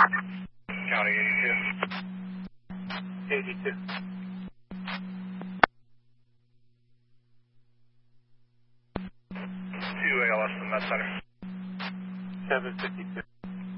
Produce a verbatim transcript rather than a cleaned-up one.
County eighty-two. eighty-two. two A L S from that center. seven fifty-two.